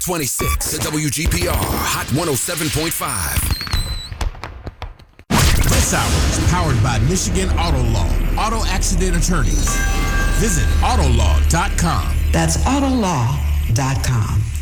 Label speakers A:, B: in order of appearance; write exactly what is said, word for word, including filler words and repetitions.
A: twenty-six at W G P R Hot one oh seven point five.
B: This hour is powered by Michigan Auto Law, auto accident attorneys. Visit autolaw dot com.
C: That's autolaw dot com.